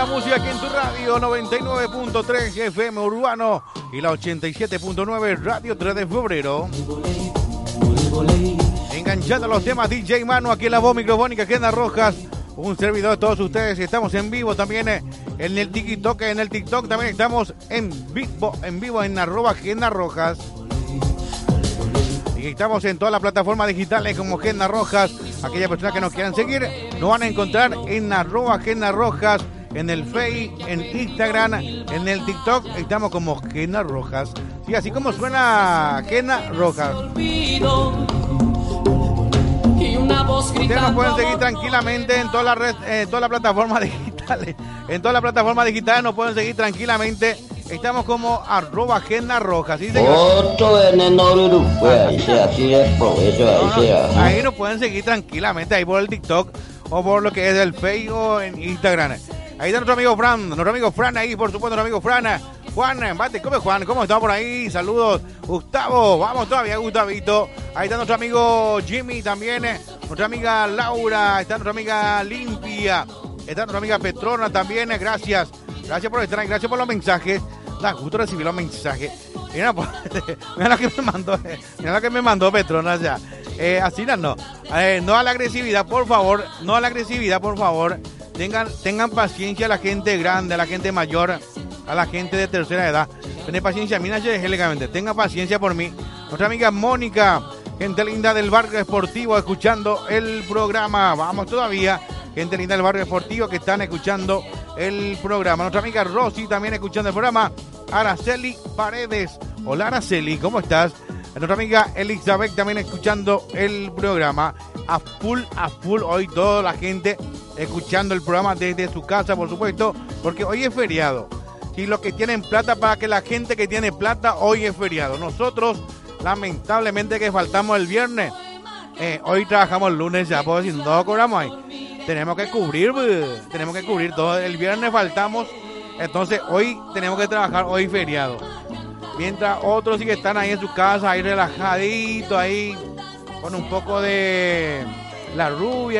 La música aquí en tu radio 99.3 FM Urbano y la 87.9 Radio 3 de Febrero. Enganchando los temas DJ Manu, aquí en la voz microfónica Kena Rojas, un servidor de todos ustedes. Estamos en vivo también en el TikTok, también estamos en vivo en @Kena Rojas. Y estamos en todas las plataformas digitales como Kena Rojas. Aquellas personas que nos quieran seguir nos van a encontrar en @Kena Rojas, en el Face, en Instagram, en el TikTok. Estamos como Kena Rojas. Sí, así como suena Kena Rojas. Ustedes nos pueden seguir tranquilamente en todas las plataformas digitales. En todas las plataformas digitales nos pueden seguir tranquilamente. Estamos como @Kena Rojas. ¿Sí, señor? Ahí nos pueden seguir tranquilamente, ahí por el TikTok o por lo que es el Facebook o en Instagram. Ahí está nuestro amigo Fran ahí, por supuesto, nuestro amigo Fran. Juan, bate, come Juan, ¿cómo está por ahí? Saludos. Gustavo, vamos todavía, Gustavito. Ahí está nuestro amigo Jimmy también, nuestra amiga Laura, está nuestra amiga Limpia, está nuestra amiga Petrona también, gracias por estar ahí, gracias por los mensajes. Da gusto recibir los mensajes. Mira lo que me mandó Petrona ya. Así no. No a la agresividad, por favor. Tengan paciencia a la gente grande, a la gente mayor, a la gente de tercera edad. Tengan paciencia, tengan paciencia por mí. Nuestra amiga Mónica, gente linda del barrio esportivo, escuchando el programa. Vamos todavía, gente linda del barrio esportivo que están escuchando el programa. Nuestra amiga Rosy también escuchando el programa. Araceli Paredes. Hola Araceli, ¿cómo estás? Nuestra amiga Elizabeth también escuchando el programa. A full hoy toda la gente escuchando el programa desde su casa, por supuesto, porque hoy es feriado. Y los que tienen plata, para que la gente que tiene plata, hoy es feriado. Nosotros, lamentablemente, que faltamos el viernes. Hoy trabajamos el lunes, ya puedo decir, no cobramos ahí. Tenemos que cubrir todo. El viernes faltamos, entonces hoy tenemos que trabajar, hoy feriado. Mientras otros sí que están ahí en su casa, ahí relajaditos, ahí con un poco de la rubia.